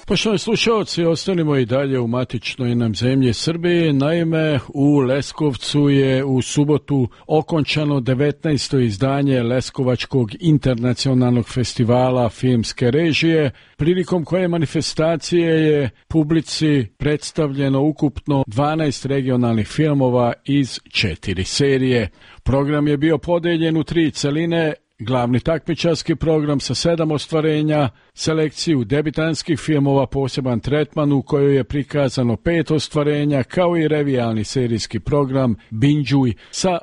Poštovani slušalci, ostanimo i dalje u matičnoj nam zemlji Srbiji. Naime, u Leskovcu je u subotu okončano 19. izdanje Leskovačkog internacionalnog festivala filmske režije, prilikom koje manifestacije je publici predstavljeno ukupno 12 regionalnih filmova iz 4 serije. Program je bio podeljen u 3 celine: glavni takmičarski program sa 7 ostvarenja, selekciju debitanskih filmova, poseban tretman u kojoj je prikazano 5 ostvarenja, kao i revijalni serijski program Binđuj sa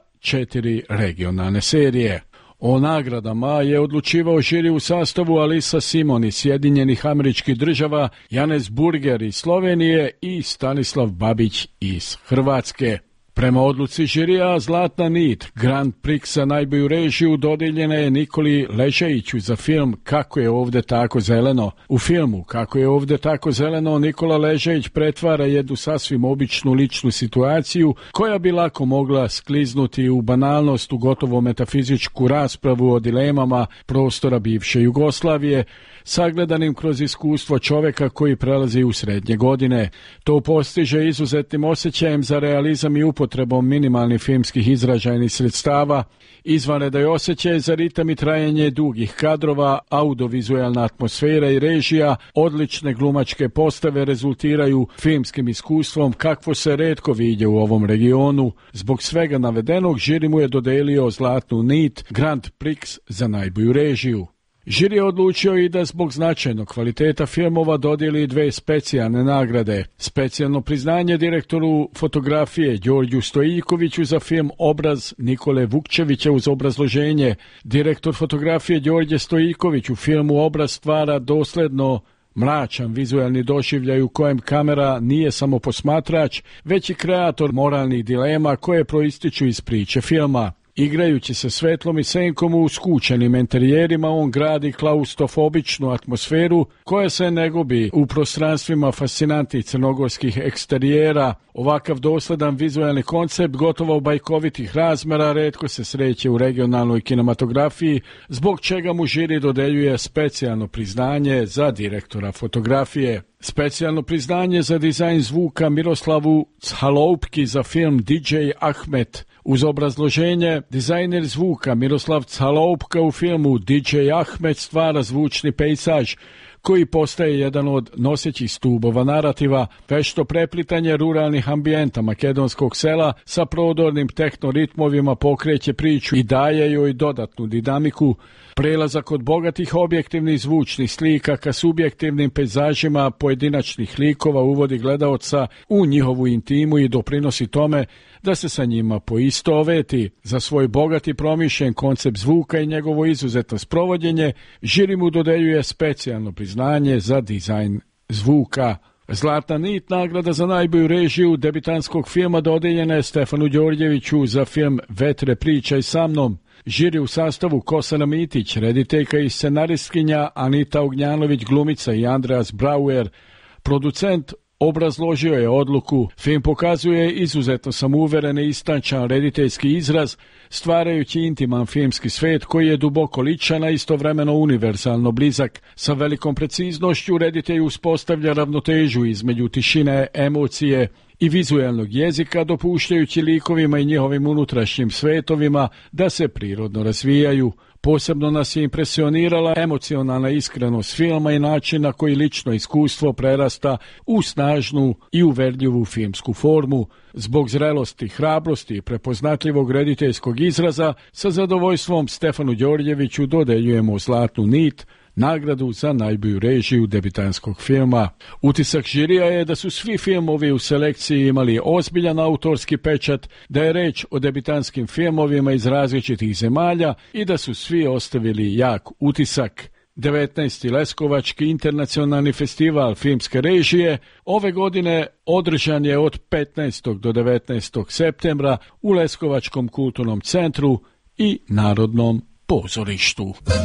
4 regionalne serije. O nagradama je odlučivao žiri u sastavu Alisa Simon iz Sjedinjenih Američkih Država, Janez Burger iz Slovenije i Stanislav Babić iz Hrvatske. Prema odluci žirija, Zlatna nit Grand Prix za najbolju režiju dodijeljena je Nikoli Ležejiću za film Kako je ovdje tako zeleno. U filmu Kako je ovdje tako zeleno Nikola Ležejić pretvara jednu sasvim običnu ličnu situaciju koja bi lako mogla skliznuti u banalnost, u gotovo metafizičku raspravu o dilemama prostora bivše Jugoslavije, sagledanim kroz iskustvo čovjeka koji prelazi u srednje godine. To postiže izuzetnim osjećajem za realizam i upotrebom minimalnih filmskih izražajnih sredstava, izvanredan osjećaj za ritam i trajanje dugih kadrova, audiovizualna atmosfera i režija, odlične glumačke postave rezultiraju filmskim iskustvom kakvo se retko viđe u ovom regionu. Zbog svega navedenog, žiri mu je dodelio Zlatnu nit Grand Prix za najbolju režiju. Žiri je odlučio i da zbog značajnog kvaliteta filmova dodijeli 2 specijalne nagrade. Specijalno priznanje direktoru fotografije Đorđu Stojiljkoviću za film Obraz Nikole Vukčevića uz obrazloženje. Direktor fotografije Đorđe Stojiljković u filmu Obraz stvara dosledno mračan vizualni doživljaj u kojem kamera nije samo posmatrač, već i kreator moralnih dilema koje proističu iz priče filma. Igrajući se svetlom i senkom u skučenim interijerima, on gradi klaustrofobičnu atmosferu koja se ne gubi u prostranstvima fascinantnih crnogorskih eksterijera. Ovakav dosledan vizualni koncept gotovo bajkovitih razmera retko se sreće u regionalnoj kinematografiji, zbog čega mu žiri dodeljuje specijalno priznanje za direktora fotografije. Specijalno priznanje za dizajn zvuka Miroslavu Chaloupki za film DJ Ahmet uz obrazloženje: dizajner zvuka Miroslav Chaloupka u filmu DJ Ahmet stvara zvučni pejsaž koji postaje jedan od nosećih stubova narativa, vešto preplitanje ruralnih ambijenta makedonskog sela sa prodornim tehnoritmovima pokreće priču i daje joj dodatnu dinamiku. Prelazak od bogatih objektivnih zvučnih slika ka subjektivnim pejzažima pojedinačnih likova uvodi gledaoca u njihovu intimu i doprinosi tome da se sa njima poistoveti. Za svoj bogati promišljen koncept zvuka i njegovo izuzetno sprovođenje, žiri mu dodeljuje specijalno priznanje za dizajn zvuka. Zlatna nit nagrada za najbolju režiju debitanskog filma dodeljena je Stefanu Đorđeviću za film Vetre pričaj sa mnom. Žiri u sastavu Kosana Mitić, rediteljka i scenaristkinja, Anita Ognjanović, glumica i Andreas Brauer, producent, obrazložio je odluku. Film pokazuje izuzetno samouveren i istančan rediteljski izraz, stvarajući intiman filmski svet koji je duboko ličan, a istovremeno univerzalno blizak. Sa velikom preciznošću reditelj uspostavlja ravnotežu između tišine, emocije i vizualnog jezika, dopuštajući likovima i njihovim unutrašnjim svetovima da se prirodno razvijaju. Posebno nas je impresionirala emocionalna iskrenost filma i način na koji lično iskustvo prerasta u snažnu i uverljivu filmsku formu. Zbog zrelosti, hrabrosti i prepoznatljivog rediteljskog izraza, sa zadovoljstvom Stefanu Đorđeviću dodeljujemo Zlatnu nit, nagradu za najbolju režiju debitanskog filma. Utisak žirija je da su svi filmovi u selekciji imali ozbiljan autorski pečat, da je reč o debitanskim filmovima iz različitih zemalja i da su svi ostavili jak utisak. 19. Leskovački internacionalni festival filmske režije ove godine održan je od 15. do 19. septembra u Leskovačkom kulturnom centru i Narodnom pozorištu.